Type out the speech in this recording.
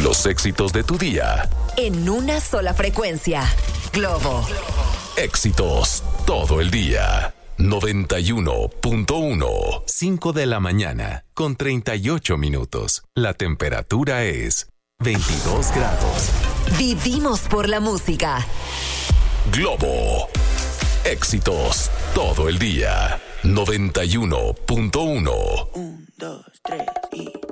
Los éxitos de tu día. En una sola frecuencia. Globo. Éxitos todo el día. 91.1. 5 de la mañana con 38 minutos. La temperatura es 22 grados. Vivimos por la música. Globo. Éxitos todo el día. 91.1. 1, 2, 3 y...